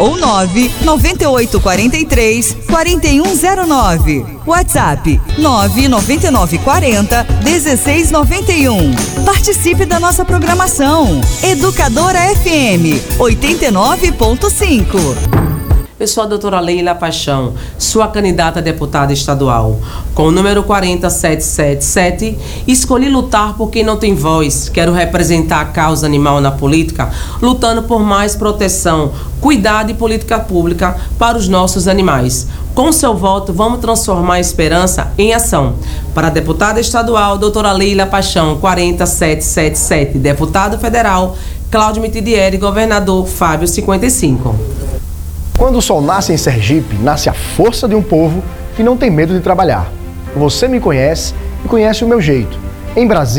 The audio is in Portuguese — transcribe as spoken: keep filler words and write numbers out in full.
ou nove nove oito quatro três, quatro um zero nove. WhatsApp nove nove nove quatro zero, um seis nove um. Participe da nossa programação. Educadora F M oitenta e nove ponto cinco. Eu sou a doutora Leila Paixão, sua candidata a deputada estadual. Com o número quatro sete sete sete, escolhi lutar por quem não tem voz. Quero representar a causa animal na política, lutando por mais proteção, cuidado e política pública para os nossos animais. Com seu voto, vamos transformar a esperança em ação. Para a deputada estadual, doutora Leila Paixão, quatro sete sete sete. Deputado federal, Cláudio Mitidieri, governador Fábio cinquenta e cinco. Quando o sol nasce em Sergipe, nasce a força de um povo que não tem medo de trabalhar. Você me conhece e conhece o meu jeito. Em Brasília,